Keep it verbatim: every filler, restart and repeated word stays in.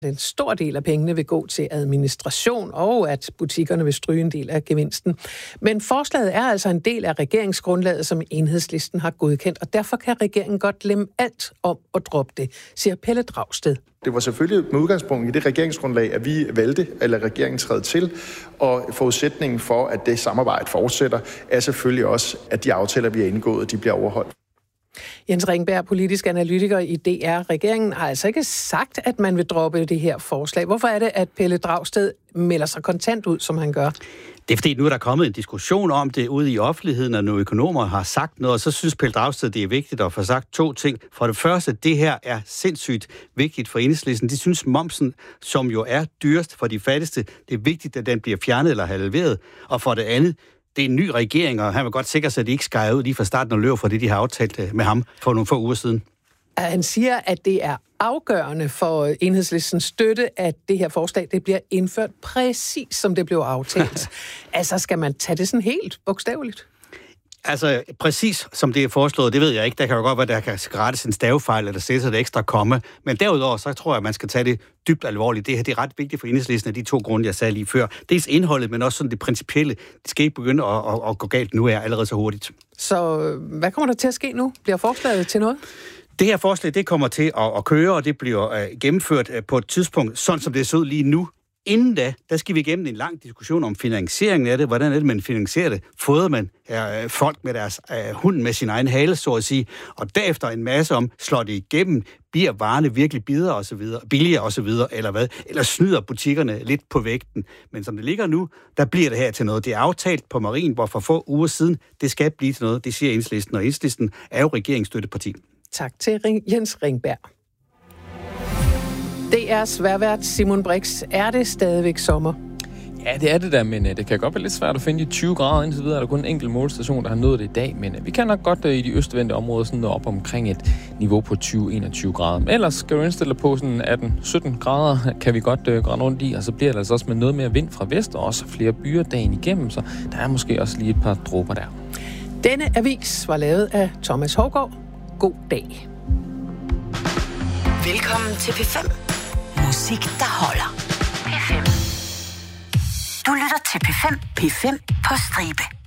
En stor del af pengene vil gå til administration, og at butikkerne vil stryge en del af gevinsten. Men forslaget er altså en del af regeringsgrundlaget, som Enhedslisten har godkendt, og derfor kan regeringen godt glemme alt om at droppe det, siger Pelle Dragsted. Det var selvfølgelig med udgangspunkt i det regeringsgrundlag, at vi valgte, eller regeringen træde til, og forudsætningen for, at det samarbejde fortsætter, er selvfølgelig også, at de aftaler, vi har indgået, de bliver overholdt. Jens Ringberg, politisk analytiker i D R. Regeringen har altså ikke sagt, at man vil droppe det her forslag. Hvorfor er det, at Pelle Dragsted melder sig kontant ud, som han gør? Det er fordi, nu er der kommet en diskussion om det ude i offentligheden, og nogle økonomer har sagt noget, og så synes Pelle Dragsted, det er vigtigt at få sagt to ting. For det første, det her er sindssygt vigtigt for Enhedslisten. De synes, momsen, som jo er dyrest for de fattigste, det er vigtigt, at den bliver fjernet eller halveret. Og for det andet, det er en ny regering, og han vil godt sikre sig, at de ikke skærer ud lige fra starten og løber for det, de har aftalt med ham for nogle få uger siden. Han siger, at det er afgørende for Enhedslistens støtte, at det her forslag det bliver indført præcis, som det blev aftalt. Altså, skal man tage det sådan helt bogstaveligt? Altså, præcis som det er foreslået, det ved jeg ikke. Der kan jo godt være, der kan rettes en stavefejl, eller sættes et ekstra komme. Men derudover, så tror jeg, at man skal tage det dybt alvorligt. Det her det er ret vigtigt for Enhedslisten af de to grunde, jeg sagde lige før. Dels indholdet, men også sådan det principielle. Det skal ikke begynde at, at, at gå galt nu er allerede så hurtigt. Så hvad kommer der til at ske nu? Bliver forslaget til noget? Det her forslag, det kommer til at, at køre, og det bliver uh, gennemført uh, på et tidspunkt, sådan som det ser ud lige nu. Inden da, der skal vi igennem en lang diskussion om finansieringen af det. Hvordan er det, man finansierer det? Fodrer man uh, folk med deres uh, hund med sin egen hale, så at sige. Og derefter en masse om, slår det igennem, bliver varerne virkelig billigere og så videre, billigere og så videre, eller hvad? Eller snyder butikkerne lidt på vægten. Men som det ligger nu, der bliver det her til noget. Det er aftalt på Marien, hvor for få uger siden, det skal blive til noget. Det siger Enhedslisten, og Enhedslisten er jo regeringsstøtteparti. Tak til Jens Ringberg. D R's værvært Simon Brix, er det stadigvæk sommer? Ja, det er det der, men det kan godt være lidt svært at finde de tyve grader. Indtil videre er der kun en enkelt målstation, der har nået det i dag, men vi kan nok godt i de østvendte områder sådan op omkring et niveau på tyve til enogtyve grader. Men ellers skal du indstille på sådan atten til sytten grader, kan vi godt øh, grænne rundt i, og så bliver der altså også med noget mere vind fra vest, og også flere byer dagen igennem, så der er måske også lige et par dråber der. Denne avis var lavet af Thomas Hougaard. God dag. Velkommen til P fem. Musik, der holder. P fem. Du lytter til P fem. P fem på stribe.